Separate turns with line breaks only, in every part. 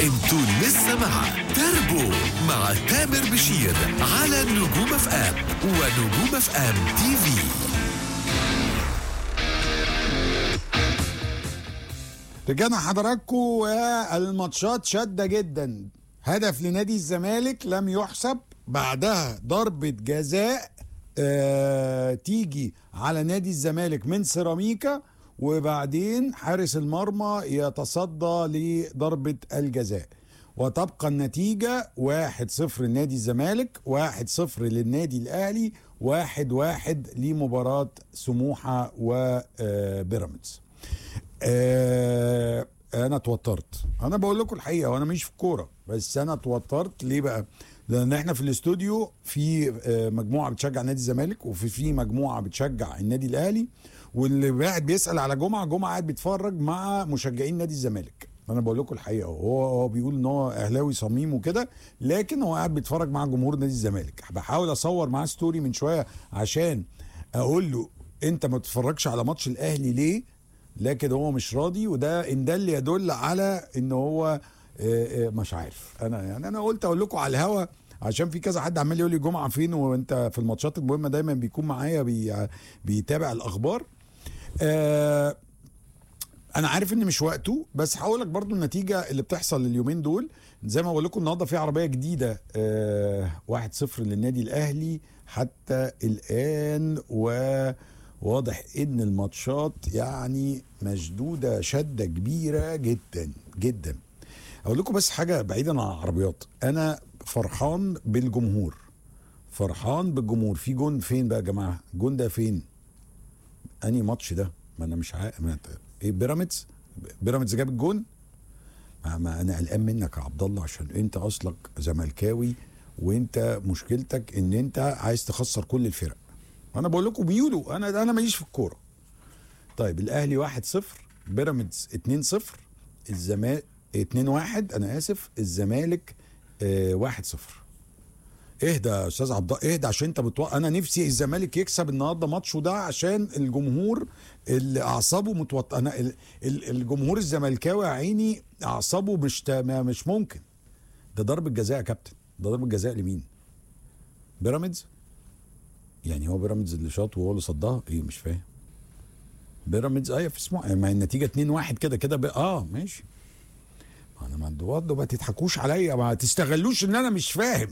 انتوا لسه مع تربو مع تامر بشير على نجوم اف ام ونجوم اف ام تي في.
رجعنا حضراتكم والماتشات شادة جدا. هدف لنادي الزمالك لم يحسب، بعدها ضربة جزاء تيجي على نادي الزمالك من سيراميكا، وبعدين حارس المرمى يتصدى لضربة الجزاء، وتبقى النتيجة 1-0 لنادي الزمالك، 1-0 للنادي الأهلي، 1-1 لمباراة سموحة وبيراميدز. انا اتوترت، انا بقول لكم الحقيقه وانا مش في الكوره، بس انا اتوترت. ليه بقى؟ لان احنا في الاستوديو في مجموعه بتشجع نادي الزمالك، وفي مجموعه بتشجع النادي الاهلي، واللي قاعد بيسال على جمعه قاعد بيتفرج مع مشجعين نادي الزمالك. انا بقول لكم الحقيقه، هو بيقول ان هو اهلاوي صميم وكده، لكن هو قاعد بيتفرج مع جمهور نادي الزمالك. بحاول اصور معاه ستوري من شويه عشان اقول له انت ما تتفرجش على ماتش الاهلي ليه، لكن هو مش راضي، وده ان ده اللي يدل على ان هو مش عارف. انا قلت اقول لكم على الهوا عشان في كذا حد عمال يقول لي جمعه فين، وانت في الماتشات المهمه دايما بيكون معايا بيتابع الاخبار. انا عارف ان مش وقته، بس هقول لك برضو النتيجه اللي بتحصل اليومين دول. زي ما بقول لكم النهارده في عربيه جديده 1-0 للنادي الاهلي حتى الان، واضح ان الماتشات يعني مشدوده شده كبيره جدا جدا. اقول لكم بس حاجه بعيدا عن العربيات، انا فرحان بالجمهور، فرحان بالجمهور. في جون فين بقى يا جماعه؟ جون ده فين؟ انهي ماتش ده؟ ما انا مش عارف. ايه بيراميدز جاب الجون؟ ما انا قلقان منك يا عبد الله، عشان انت اصلك زملكاوي، وانت مشكلتك ان انت عايز تخسر كل الفرق. انا بقول لكم بيقولوا انا ماليش في الكوره. طيب الاهلي 1-0، بيراميدز 2-0، الزمالك 2-1، انا اسف، الزمالك 1-0. اهدى يا استاذ عبد الله، اهدى، عشان انت انا نفسي الزمالك يكسب النهارده ماتشه ده، عشان الجمهور اللي اعصابه متوتر. انا الجمهور الزملكاوي يا عيني اعصابه مش ممكن. ده ضربة جزاء يا كابتن، ده ضربة جزاء لمين؟ بيراميدز؟ يعني هو بيراميدز اللي شاط وهو اللي صدها؟ ايه مش فاهم. بيراميدز ايوه في سموحه، ما النتيجه 2-1 كده ماشي. انا ما تضحكوش عليا، ما تستغلوش ان انا مش فاهم.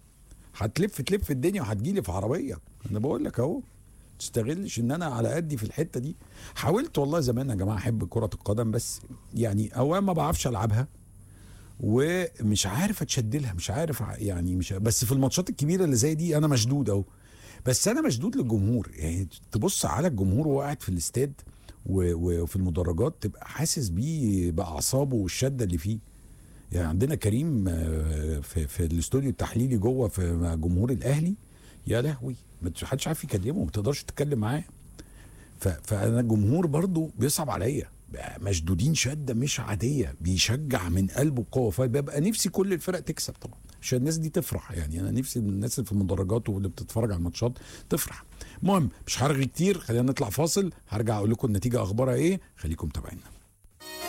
تلف الدنيا وهتجيلي في عربيه. انا بقول لك اهو، تستغلش ان انا على قدي في الحته دي. حاولت والله زمان يا جماعه احب كره القدم، بس يعني اولا ما بعرفش العبها، ومش عارف اتشدلها، مش عارف يعني مش، بس في الماتشات الكبيره اللي زي دي انا مشدود اهو. بس انا مشدود للجمهور، يعني تبص على الجمهور وهو قاعد في الاستاد وفي المدرجات، تبقى حاسس بيه باعصابه والشده اللي فيه. يعني عندنا كريم في الاستوديو التحليلي جوه في جمهور الاهلي، يا لهوي، ما حدش عارف يكلمه، ما تقدرش تتكلم معاه. فانا الجمهور برضو بيصعب عليا، مشدودين شده مش عاديه، بيشجع من قلبه بقوه، فببقى نفسي كل الفرق تكسب طبعا عشان الناس دي تفرح. يعني انا نفسي الناس اللي في المدرجات واللي بتتفرج على الماتشات تفرح. المهم مش هرغي كتير، خلينا نطلع فاصل، هرجع اقول لكم النتيجه اخبارها ايه، خليكم متابعينا.